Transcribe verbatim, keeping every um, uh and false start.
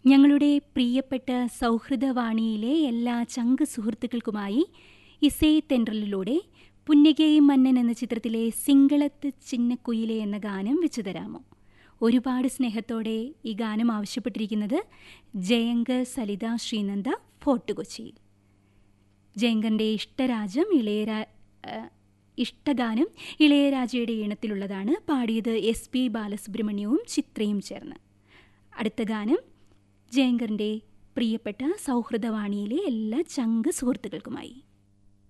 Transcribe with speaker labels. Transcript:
Speaker 1: ഞങ്ങളുടെ പ്രിയപ്പെട്ട സൗഹൃദവാണിയിലെ എല്ലാ ചങ്ക് സുഹൃത്തുക്കൾക്കുമായി ഇസേ തെൻട്രലിലൂടെ പുന്നകയും മന്നൻ എന്ന ചിത്രത്തിലെ സിംഗളത്ത് ചിന്നക്കുയിലെ എന്ന ഗാനം വെച്ചു തരാമോ? ഒരുപാട് സ്നേഹത്തോടെ ഈ ഗാനം ആവശ്യപ്പെട്ടിരിക്കുന്നത് ജയങ്കർ സലിത ശ്രീനന്ദ ഫോർട്ട് കൊച്ചിയിൽ. ജയങ്കറിൻ്റെ ഇഷ്ടരാജം ഇളയരാ ഇഷ്ടഗാനം ഇളയരാജയുടെ ഈണത്തിലുള്ളതാണ്. പാടിയത് എസ് പി ബാലസുബ്രഹ്മണ്യവും ചിത്രയും ചേർന്ന്. അടുത്ത ഗാനം ജയങ്കറിൻ്റെ പ്രിയപ്പെട്ട സൗഹൃദവാണിയിലെ എല്ലാ ചങ്ക് സുഹൃത്തുക്കൾക്കുമായി.